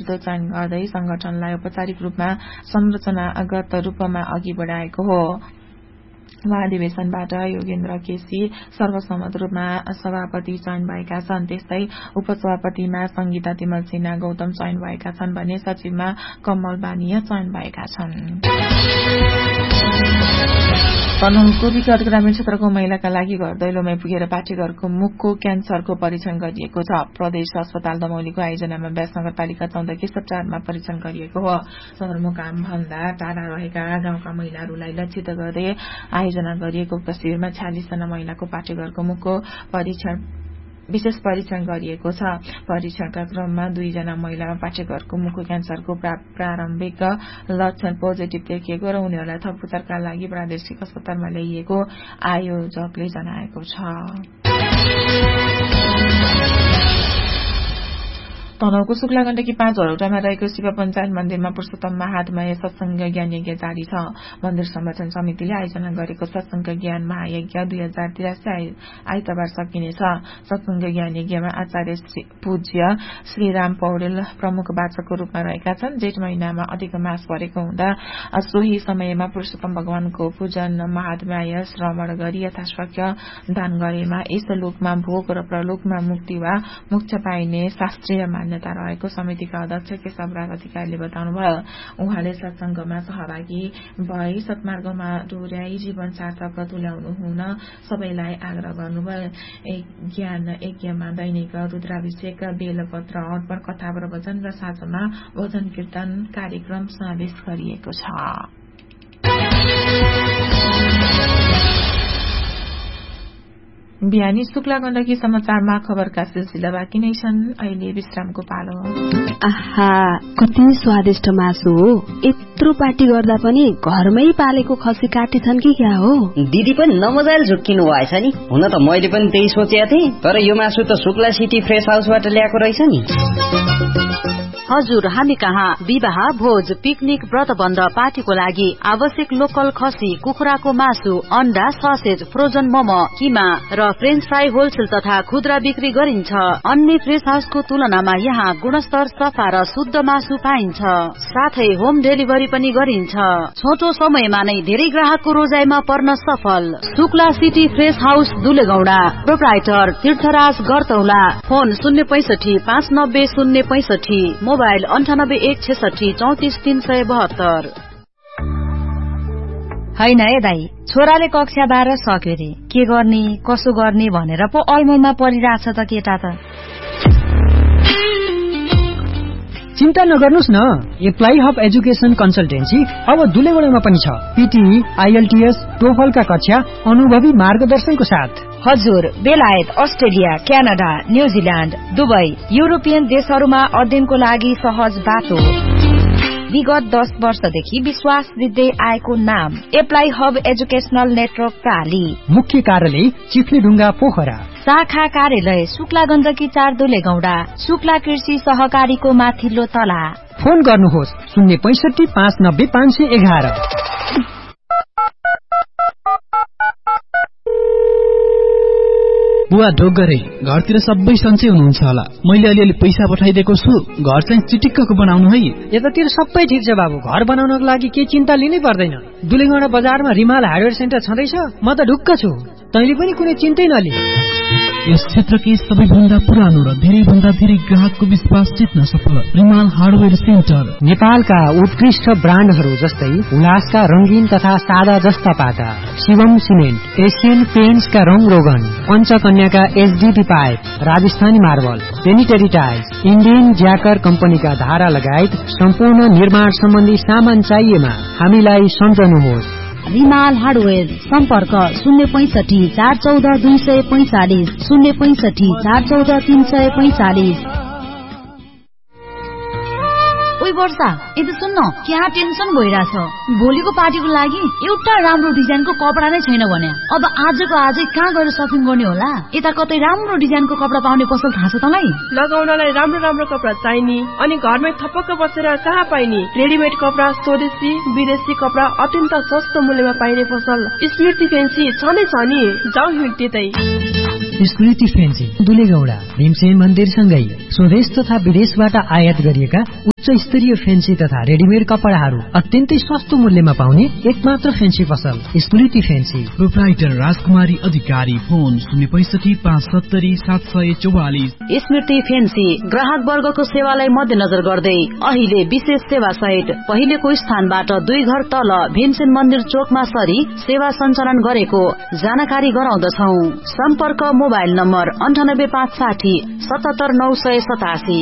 नेतृत्व चयन गर्दै संगठनलाई औपचारिक रूपमा संरचनागत रूपमा अघि बढाएको हो। महाधिवेशनबाट योगेन्द्र केसी सर्वसम्मत रूपमा सभापति चयन भएका छन्। त्यस्तै उपसभापतिमा संगीता तिमल सिन्हा गौतम चयन भएका छन् भने सचिवमा कमल बानिया चयन भएका छन्। तनहुँको विगत ग्रामीण क्षेत्रको महिलाका लागि घर दैलोमै पुगेर पाठेघरको मुखको क्यान्सरको परीक्षण गरिएको छ। प्रदेश अस्पताल दमौलीको आयोजनामा व्यास नगरपालिका 14 केशवटारमा परीक्षण गरिएको हो। सदरमुकाम भन्दा टाढा रहेका गाउँका महिलाहरूलाई लक्षित गर्दै आयोजना गरिएको उक्त शिविरमा 46 जना महिलाको पाठेघरको मुखको विशेष परीक्षण गरिएको छ। परीक्षणका क्रममा 2 जना महिलामा पाठेघरको मुखको क्यान्सरको प्रारम्भिक लक्षण पोजिटिभ देखिएको र उनीहरूलाई थप उपचारका लागि प्रादेशिक अस्पतालमा ल्याइएको आयोजकले जनाएको छ। तनहुँको शुक्ला गण्डकी 5 हरौटामा रहेको शिव पञ्चायत मन्दिरमा पुरुषोत्तम महात्म्य सत्संग ज्ञान यज्ञ जारी छ। मन्दिर संरक्षण समितिले आयोजना गरेको सत्संग ज्ञान महायज्ञ 2083 आइतबार सकिनेछ। सत्संग ज्ञान यज्ञमा आचार्य पूज्य श्रीराम पौडेल प्रमुख वाचकको रूपमा रहेका छन्। जेठ महिनामा अधिक मास परेको हुँदा सोही समयमा पुरुषोत्तम भगवानको पूजन महात्म्य श्रवण गरी यथाशक्य दान गरेमा यस लोकमा भोग र प्रलोकमा मुक्ति वा मोक्ष पाइने शास्त्रीय मान्यता रहेको समितिका अध्यक्ष केशव राज अधिकारीले बताउनुभयो। उहाँले सत्संगमा सहभागी भई सत्मार्गमा डोर्याई जीवन सार्थक तुल्याउनु हुन सबैलाई आग्रह गर्नुभयो। ज्ञान यज्ञमा दैनिक रुद्राभिषेक बेलपत्र अर्पण कथा प्रवचन र साँझमा भजन कीर्तन कार्यक्रम समावेश गरिएको छ। बिहानी शुक्ला गण्डकी समाचारमा खबरका सिलसिला बाँकी नै छन्। अहिले विश्रामको पालो। आहा, कति स्वादिष्ट मासु हो। यत्रो पार्टी गर्दा पनि घरमै पालेको खसी काटेछन् कि क्या हो? दिदी पनि नमजाले झुक्किनु भएछ नि। हुन त मैले पनि त्यही सोचेको थिएँ, तर यो मासु त शुक्ला सिटी फ्रेश हाउसबाट ल्याएको रहेछ नि। हजुर, हामी कहाँ विवाह, भोज, पिकनिक, व्रतबन्ध, पार्टीको लागि आवश्यक लोकल खसी, कुखुराको मासु, अण्डा, ससेज, फ्रोजन मोमो, किमा र फ्रेन्च फ्राई होलसेल तथा खुद्रा बिक्री गरिन्छ। अन्य फ्रेश हाउसको तुलनामा यहाँ गुणस्तर, सफा र शुद्ध मासु पाइन्छ। साथै होम डेलिभरी पनि गरिन्छ। छोटो समयमा नै धेरै ग्राहकको रोजाइमा पर्न सफल। Shukla city fresh house दुलेगौडा। Proprietor तीर्थराज गरतौला। Phone 065 590 065, mobile 98 166 34 372। हैन है दाई, छोराले कक्षा 12 सक्यो रे, के गर्ने कसो गर्ने भनेर पो अलमलमा परिरहेछ त केटा त। चिन्ता नगर्नुस् न, एप्लाई हब एजुकेसन कन्सल्टेन्सी अब दुलेगौडामा पनि छ। पीटीई, आईएलटीएस, टोफलका कक्षा अनुभवी मार्गदर्शनको साथ। हजुर, बेलायत, Australia, Canada, New Zealand, Dubai, European देशहरूमा अध्ययनको लागि सहज बाटो। विगत 10 वर्षदेखि विश्वास दिँदै आएको नाम एप्लाई हब एजुकेशनल नेटवर्क प्राली। मुख्य कार्यालय चिफ्लेढुङ्गा पोखरा। शाखा कार्यालय शुक्ला गण्डकी 4 दुलेगौडा। शुक्ला कृषि सहकारीको माथिल्लो तला। फोन गर्नुहोस् 065 590 511। बुवा ढोक गरे, घरतिर सबै सन्चै हुनुहुन्छ होला। मैले अलिअलि पैसा पठाइदिएको छु, घर चाहिँ चिटिक्कको बनाउनु है। यतातिर सबै ठिक छ बाबु, घर बनाउनको लागि के चिन्ता लिनै पर्दैन। दुलेगौडा बजारमा रिमाल हार्डवेयर सेन्टर छँदैछ, म त ढुक्क छु। तैँले पनि कुनै चिन्तै नलि। यस क्षेत्रकै सबैभन्दा पुरानो र धेरैभन्दा धेरै ग्राहकको विश्वास जित्न सफल रिमाल हार्डवेयर सेन्टर। नेपालका उत्कृष्ट ब्रान्डहरू जस्तै उल्लासका रंगीन तथा सादा जस्ता पाता, शिवम सिमेन्ट, एशियन पेन्ट्सका रंग रोगन, पञ्चकन्याका HDB pipe, Rajasthani marble, sanitary tiles, Indian ज्याकर कम्पनीका धारा लगायत सम्पूर्ण निर्माण सम्बन्धी सामान चाहिएमा हामीलाई सम्झनुहोस्। रिमाल हार्डवेयर। सम्पर्क 065 414 245, 065 414 345। ओइ वर्षा, यदि सुन्न, क्या टेन्सन भइरहेछ। भोलिको पार्टीको लागि एउटा राम्रो डिजाइनको कपडा नै छैन भने अब आजको आजै कहाँ गएर सपिङ गर्ने होला? यता कतै राम्रो डिजाइनको कपडा पाउने पसल थाहा छ तँलाई? लगाउनलाई राम्रो राम्रो कपडा चाहिने अनि घरमै थपक्क बसेर कहाँ पाइने? रेडिमेड कपडा, स्वदेशी विदेशी कपडा अत्यन्त सस्तो मूल्यमा पाइने पसल स्मृति फेन्सी छँदै छ नि। जाउँ त्यतै। स्मृति फेन्सी दुलेगौडा भीमसेन मन्दिरसँगै स्वदेश तथा विदेशबाट आयात गरिएका उच्च स्तरीय फेन्सी तथा रेडिमेड कपडाहरू अत्यन्तै सस्तो मूल्यमा पाउने एकमात्र फेन्सी पसल स्मृति फेन्सी। प्रोप्राइटर राजकुमारी अधिकारी। फोन 06570 स्मृति फेन्सी ग्राहक वर्गको सेवालाई मध्यनजर गर्दै अहिले विशेष सेवा सहित पहिलेको स्थानबाट 2 घर तल भीमसेन मन्दिर चोकमा सरी सेवा सञ्चालन गरेको जानकारी गराउँदछौ। सम्पर्क मोबाइल नम्बर 98560 77987।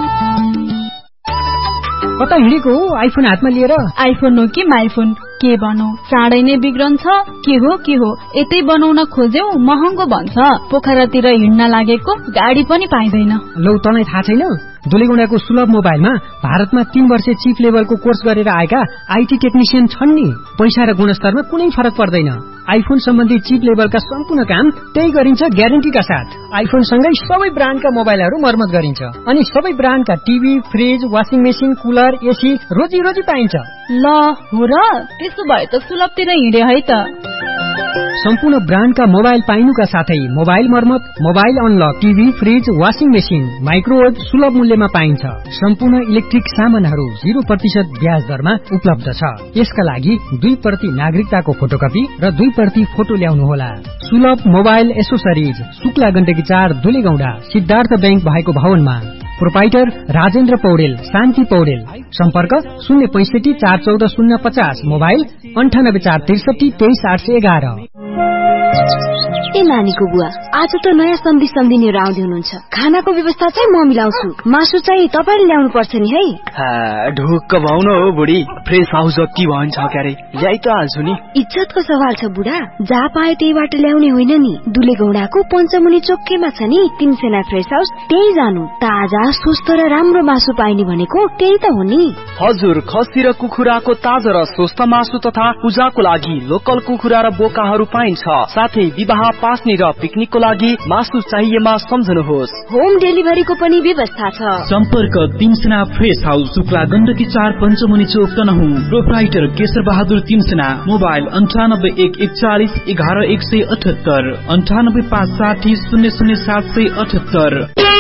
कता हिँडेको आइफोन हातमा लिएर? आइफोन हो कि माइफोन के भनौ, चाँडै नै बिग्रन्छ। के हो यतै बनाउन खोज्यौ महँगो भन्छ। पोखरातिर हिँड्न लागेको गाडी पनि पाइँदैन। लौ तँलाई थाहा छैन? दुलेगौंडाको सुलभ मोबाइलमा भारतमा 3 वर्ष चिप लेभलको कोर्स गरेर आएका आईटी टेक्निशियन छन् नि। पैसा र गुणस्तरमा कुनै फरक पर्दैन। आइफोन सम्बन्धी चिप लेभलका सम्पूर्ण काम त्यही गरिन्छ ग्यारेन्टीका साथ। आइफोन सँगै सबै ब्रान्डका मोबाइलहरू मर्मत गरिन्छ अनि सबै ब्रान्डका TV, fridge, washing machine, cooler, AC रोजी पाइन्छ। ल हो र, त्यसो भए त सुलभतिर हिँडे है त। सम्पूर्ण ब्रान्डका मोबाइल पाइनुका साथै मोबाइल मर्मत, mobile unlock, TV, fridge, washing machine, microwave सुलभ मूल्यमा पाइन्छ। सम्पूर्ण इलेक्ट्रिक सामानहरू 0% ब्याज दरमा उपलब्ध छ। यसका लागि 2% नागरिकताको फोटोकपी र 2% फोटो ल्याउनुहोला। सुलभ mobile accessories, Shukla Gandaki 4 Dulegaunda, Siddhartha bank भएको भवनमा। प्रोपाइटर राजेन्द्र पौडेल, शान्ति पौडेल। सम्पर्क 065 414 050, मोबाइल 98 463 23811। ए नानीको बुवा, आज त नयाँ सम्झिनेहरू आउँदै हुनुहुन्छ। खानाको व्यवस्था चाहिँ म मिलाउँछु, मासु चाहिँ तपाईले ल्याउनु पर्छ नि है। ढुक्क भाउन हो बुढी, फ्रेस हाउस के भन्छ क्यारे, ल्याइ त हाल्छु नि। इज्जतको सवाल छ बुढा, जहाँ पाए त्यहीबाट ल्याउने होइन नि। दुलेगौंडाको पञ्चमुनि चोकमा छ नि तिनसेना फ्रेस हाउस, त्यही जानु। ताजा स्वस्थ र राम्रो मासु पाइने भनेको त्यही त हो नि। हजुर, खसी र कुखुराको ताजा र स्वस्थ मासु तथा पूजाको लागि लोकल कुखुरा र बोकाहरू पाइन्छ। साथै विवाह, पास्ने र पिकनिकको लागि मासु चाहिएमा सम्झनुहोस्। होम डेलिभरीको पनि व्यवस्था छ। सम्पर्क तिनसेना फ्रेस हाउस, शुक्ला गण्डकी 4 पञ्चमुनि चोक तनहुँ। प्रोप्राइटर केशर बहादुर तिनसेना। मोबाइल 98 141 11178, 98 560 00778।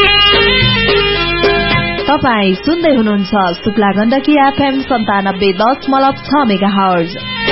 तपाई सुन्दै हुनुहुन्छ शुक्ला गण्डकी FM 97.6 मेगाहर्ज।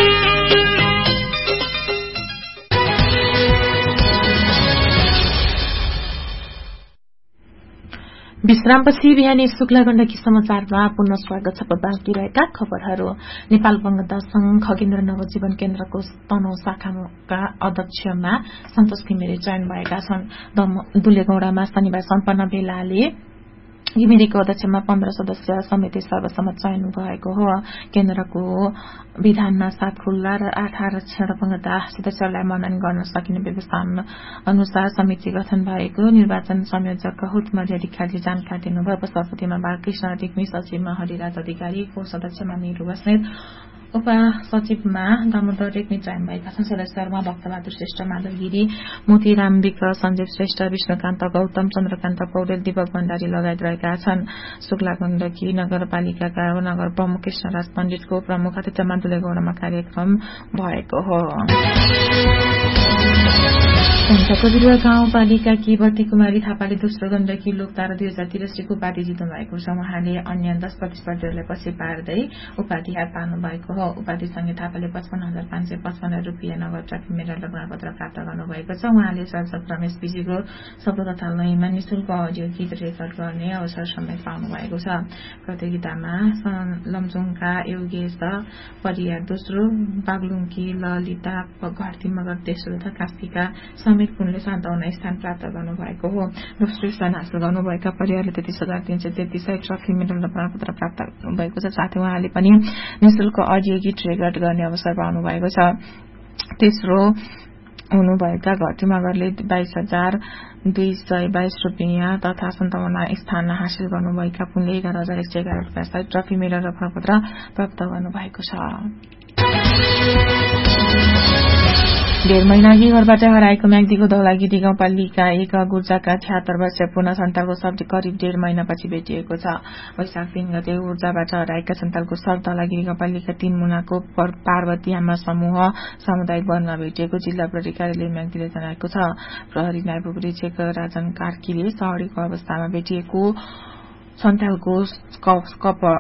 विश्रामपछि बिहानी शुक्ला गण्डकी समाचारमा पुनः स्वागत छ। बाँकी रहेका खबरहरू। नेपाल बंगबन्ध संघ खगेन्द्र नवजीवन केन्द्रको तनहुँ शाखाका अध्यक्षमा सन्तोष घिमिरे चयन भएका छन्। दुलेगौंडामा शनिबार सम्पन्न भेलाले घिमिरेको अध्यक्षमा 15 सदस्य समिति सर्वसम्मत चयन भएको हो। केन्द्रको विधानमा 7 खुल्ला र 8 आरक्षण बंगबन्ध सदस्यहरूलाई मनन गर्न सकिने व्यवस्था अनुसार समिति गठन भएको निर्वाचन संयोजक हुतमर्य अधिकारीले जानकारी दिनुभयो। सभापतिमा बालकृष्ण अधिकारी, सचिवमा हरिराज अधिकारी, कोष सदस्यमा निरु बस्नेत, उपसचिवमा दामोदर रेग्मी चयन भएका छन्। सदस्यहरूमा भक्तबहादुर श्रेष्ठ, माधव गिरी, मोतीराम विक, सञ्जीव श्रेष्ठ, विष्णुकान्त गौतम, चन्द्रकान्त पौडेल, दीपक भण्डारी लगायत रहेका छन्। शुक्ला गण्डकी नगरपालिकाका नगर प्रमुख कृष्णराज पण्डितको प्रमुख अतिथिमा दुलेगौंडामा कार्यक्रम भएको हो। कबिरवा गाउँपालिकाकी बत्ती कुमारी थापाले दोस्रो गण्डकी लोकतारा 2083 उपाधि जित्नु भएको छ। उहाँले अन्य 10 प्रतिस्पर्धीहरूलाई पछि पार्दै उपाधि हात पार्नु भएको हो। उपाधिसँगै थापाले 55,555 रुपियाँ नगद ट्रफी मेडल र प्रमाणपत्र प्राप्त गर्नुभएको छ। उहाँले सर्जक रमेश विजीको शब्द तथा लयमा निशुल्क अडियो गीत रेकर्ड गर्ने अवसर समेत पाउनु भएको छ। प्रतियोगितामा लमजुङका योगेश परिया दोस्रो, बागलुङकी ललिता घरती मगर तेस्रो तथा कास्कीका समेत कुनले 57 स्थान प्राप्त गर्नुभएको हो। दोस्रो स्थान हासिल गर्नुभएका परिवारले 33,333 ट्रफी मेडल र प्रमाणपत्र प्राप्त भएको छ। साथै उहाँले पनि निशुल्क अडियो गीत रेकर्ड गर्ने अवसर पाउनु भएको छ। तेस्रो हुनुभएका घरती मगरले 22,222 रुपियाँ तथा 57 स्थान हासिल गर्नुभएका पुनले 11,111 रुपियाँ सहित ट्रफी मेडल र प्रमाणपत्र प्राप्त गर्नुभएको छ। डेढ महिना अघि घरबाट हराएको म्याग्दीको धौलागिरी गाउँपालिका 1 गुर्जाका 76 वर्षीय पूर्ण सन्तालको शव करिब डेढ महिनापछि भेटिएको छ। वैशाख 3 गते ऊर्जाबाट हराएका सन्तालको शव धौलागिरी गाउँपालिका 3 मुनाको पार्वती आमा समूह सामुदायिक वनमा भेटिएको जिल्ला प्रहरी कार्यालय म्याग्दीले जनाएको छ। प्रहरी नायब उपरीक्षक राजन कार्कीले शहरीको अवस्थामा भेटिएको सन्तालको